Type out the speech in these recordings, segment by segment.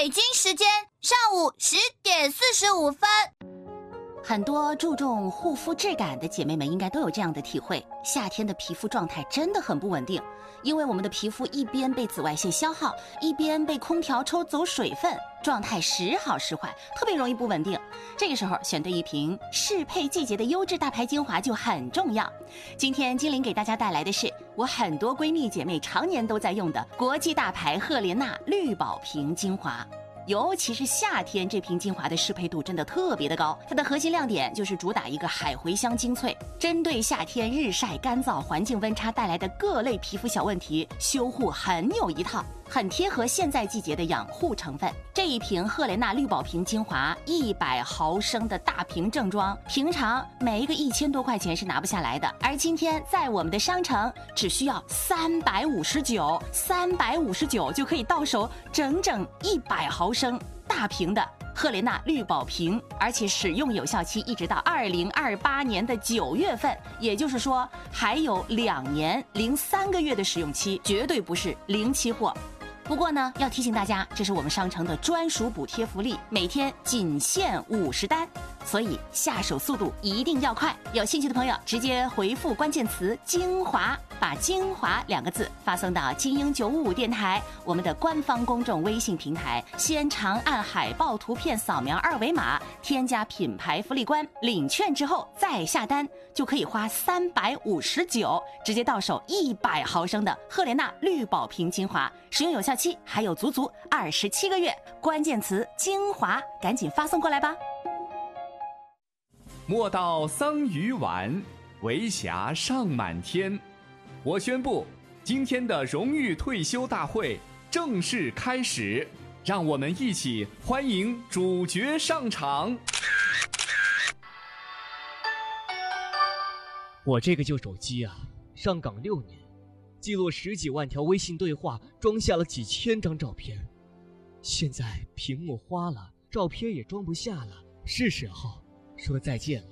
北京时间上午10:45。 很多注重护肤质感的姐妹们应该都有这样的体会，夏天的皮肤状态真的很不稳定，因为我们的皮肤一边被紫外线消耗，一边被空调抽走水分，状态时好时坏，特别容易不稳定。这个时候选对一瓶适配季节的优质大牌精华就很重要。今天精灵给大家带来的是我很多闺蜜姐妹常年都在用的国际大牌赫莲娜绿宝瓶精华。尤其是夏天，这瓶精华的适配度真的特别的高。它的核心亮点就是主打一个海茴香精粹，针对夏天日晒干燥环境温差带来的各类皮肤小问题，修护很有一套，很贴合现在季节的养护成分。这一瓶赫莲娜绿宝瓶精华100毫升的大瓶正装，平常每一个1000多块钱是拿不下来的，而今天在我们的商城只需要359就可以到手整整100毫升大瓶的赫莲娜绿宝瓶，而且使用有效期一直到2028年的9月份，也就是说还有2年零3个月的使用期，绝对不是零期货。不过呢，要提醒大家，这是我们商城的专属补贴福利，每天仅限50单，所以下手速度一定要快。有兴趣的朋友直接回复关键词精华，把精华2个字发送到精英955电台我们的官方公众微信平台，先长按海报图片扫描2维码，添加品牌福利官，领券之后再下单，就可以花359直接到手100毫升的赫莲娜绿宝瓶精华，使用有效期还有足足27个月。关键词精华，赶紧发送过来吧。 莫道桑榆晚，为霞尚满天。我宣布，今天的荣誉退休大会正式开始，让我们一起欢迎主角上场。 我这个旧手机啊，上岗6年，记录10几万条微信对话，装下了几千张照片。现在屏幕花了，照片也装不下了，是时候说再见了。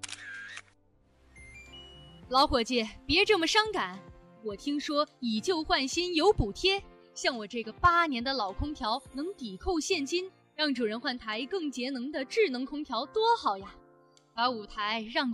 老伙计，别这么伤感。我听说以旧换新有补贴，像我这个8年的老空调能抵扣现金，让主人换台更节能的智能空调多好呀！把5台让